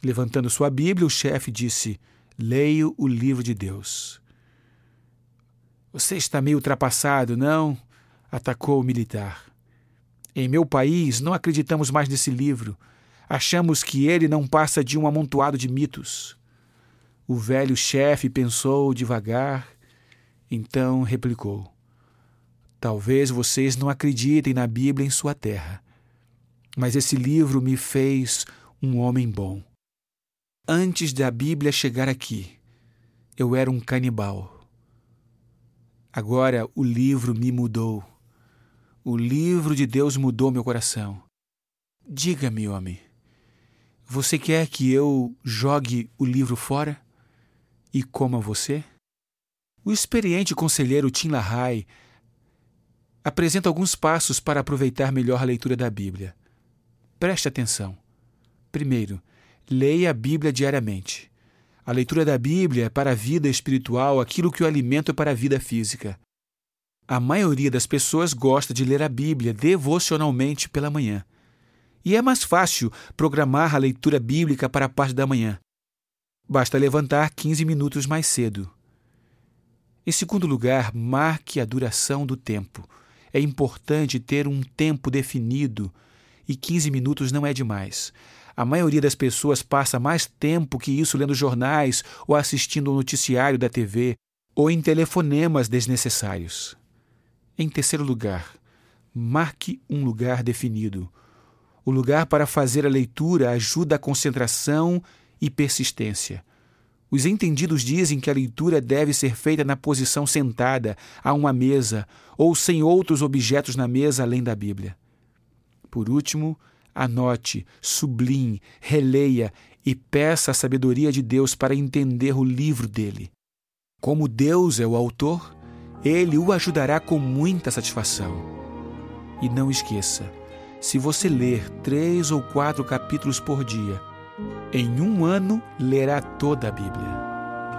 Levantando sua Bíblia, o chefe disse: leio o livro de Deus. Você está meio ultrapassado, não? Atacou o militar. Em meu país, não acreditamos mais nesse livro. Achamos que ele não passa de um amontoado de mitos. O velho chefe pensou devagar, então replicou: talvez vocês não acreditem na Bíblia em sua terra, mas esse livro me fez um homem bom. Antes da Bíblia chegar aqui, eu era um canibal. Agora o livro me mudou. O livro de Deus mudou meu coração. Diga-me, homem, você quer que eu jogue o livro fora e coma você? O experiente conselheiro Tim LaHaye apresenta alguns passos para aproveitar melhor a leitura da Bíblia. Preste atenção. Primeiro, leia a Bíblia diariamente. A leitura da Bíblia é para a vida espiritual aquilo que o alimento é para a vida física. A maioria das pessoas gosta de ler a Bíblia devocionalmente pela manhã. E é mais fácil programar a leitura bíblica para a parte da manhã. Basta levantar 15 minutos mais cedo. Em segundo lugar, marque a duração do tempo. É importante ter um tempo definido e 15 minutos não é demais. A maioria das pessoas passa mais tempo que isso lendo jornais ou assistindo ao noticiário da TV ou em telefonemas desnecessários. Em terceiro lugar, marque um lugar definido. O lugar para fazer a leitura ajuda a concentração e persistência. Os entendidos dizem que a leitura deve ser feita na posição sentada, a uma mesa, ou sem outros objetos na mesa além da Bíblia. Por último, anote, sublinhe, releia e peça a sabedoria de Deus para entender o livro dele. Como Deus é o autor, ele o ajudará com muita satisfação. E não esqueça, se você ler 3 ou 4 capítulos por dia, em um ano lerá toda a Bíblia.